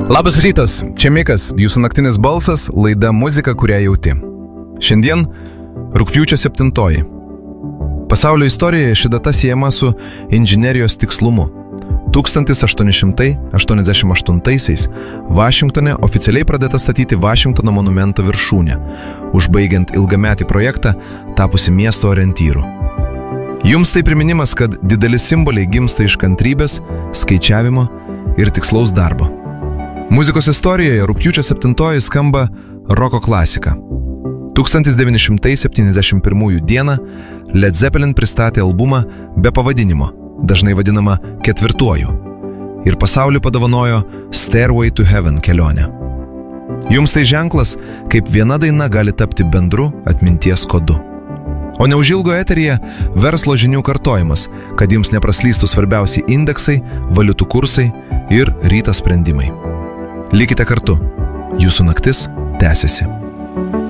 Labas rytas, čia Mikas, jūsų naktinis balsas, laida Muzika, kurią jauti. Šiandien rugpjūčio 7. Pasaulio istorijoje ši data siejama su inžinerijos tikslumu. 1888-aisiais Vašingtone oficialiai pradėta statyti Vašingtono monumento viršūnę, užbaigiant ilgametį projektą tapusi miesto orientyru. Jums tai priminimas, kad dideli simboliai gimsta iš kantrybės, skaičiavimo ir tikslaus darbo. Muzikos istorijoje rugpjūčio 7 skamba roko klasika. 1971 dieną Led Zeppelin pristatė albumą be pavadinimo, dažnai vadinama ketvirtuoju, ir pasauliu padovanojo Stairway to Heaven kelionę. Jums tai ženklas, kaip viena daina gali tapti bendru atminties kodu. O neužilgo eteryje verslo žinių kartojimas, kad jums nepraslystų svarbiausi indeksai, valiutų kursai ir ryto sprendimai. Likite kartu, jūsų naktis tęsiasi.